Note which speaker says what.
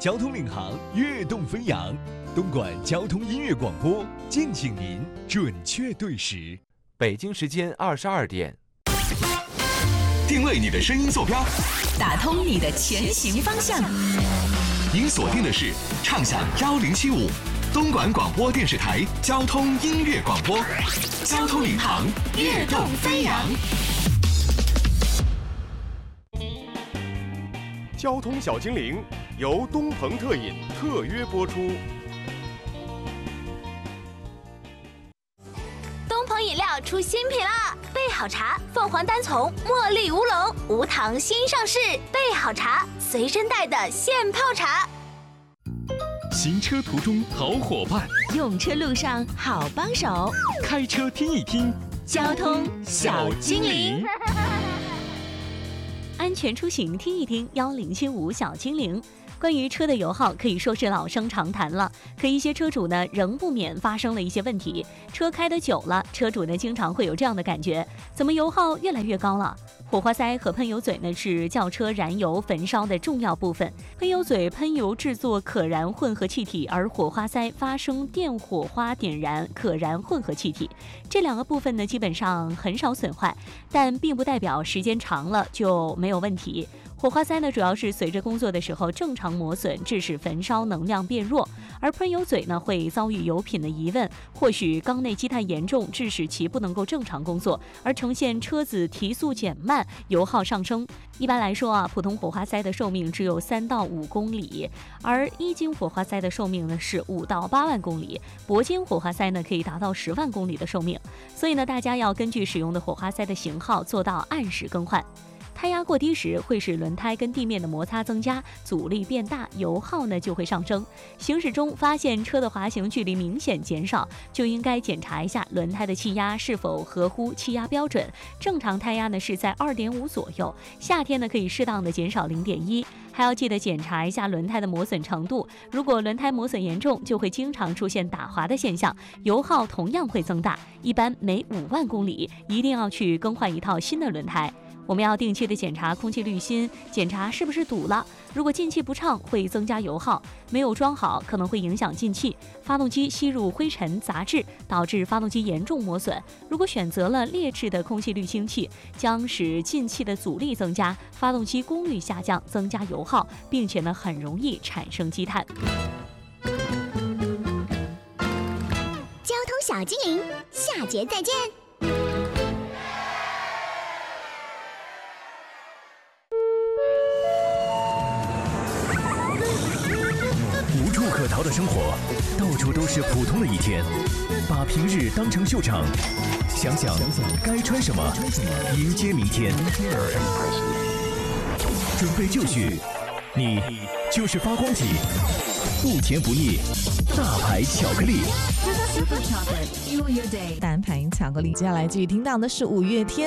Speaker 1: 交通领航，跃动飞扬。东莞交通音乐广播，敬请您准确对时。
Speaker 2: 北京时间22点。
Speaker 3: 定位你的声音坐标，
Speaker 4: 打通你的前行方向。
Speaker 3: 您锁定的是畅享1075东莞广播电视台交通音乐广播，交通领航，跃动飞扬。
Speaker 5: 交通小精灵由东鹏特饮特约播出。
Speaker 6: 东鹏饮料出新品啦！备好茶，凤凰单丛茉莉乌龙无糖新上市，备好茶随身带的现泡茶。
Speaker 7: 行车途中好伙伴，
Speaker 4: 用车路上好帮手，
Speaker 7: 开车听一听
Speaker 4: 交通小精灵。安全出行听一听1075小精灵。关于车的油耗可以说是老生常谈了，可一些车主呢仍不免发生了一些问题。车开得久了，车主呢经常会有这样的感觉，怎么油耗越来越高了？火花塞和喷油嘴呢是轿车燃油焚烧的重要部分。喷油嘴喷油制作可燃混合气体，而火花塞发生电火花点燃可燃混合气体。这两个部分呢基本上很少损坏，但并不代表时间长了就没有问题。火花塞呢主要是随着工作的时候正常磨损，致使焚烧能量变弱，而喷油嘴呢会遭遇油品的疑问，或许缸内积碳严重，致使其不能够正常工作，而呈现车子提速减慢，油耗上升。一般来说普通火花塞的寿命只有3到5公里，而1斤火花塞的寿命呢是5到8万公里，铂金火花塞呢可以达到10万公里的寿命。所以呢，大家要根据使用的火花塞的型号做到按时更换。胎压过低时会使轮胎跟地面的摩擦增加，阻力变大，油耗呢就会上升。行驶中发现车的滑行距离明显减少，就应该检查一下轮胎的气压是否合乎气压标准。正常胎压呢是在2.5左右，夏天呢可以适当的减少0.1。还要记得检查一下轮胎的磨损程度，如果轮胎磨损严重，就会经常出现打滑的现象，油耗同样会增大。一般每5万公里一定要去更换一套新的轮胎。我们要定期的检查空气滤芯，检查是不是堵了。如果进气不畅，会增加油耗；没有装好，可能会影响进气。发动机吸入灰尘杂质，导致发动机严重磨损。如果选择了劣质的空气滤清器，将使进气的阻力增加，发动机功率下降，增加油耗，并且呢很容易产生积碳。
Speaker 6: 交通小精灵，下节再见。
Speaker 1: 无处可逃的生活，到处都是普通的一天。把平日当成秀场，想想该穿什么，迎接明天。准备就绪，你就是发光体，不甜不腻，大牌巧克力。
Speaker 8: 单盘巧克力。接下来继续听到的是5月天。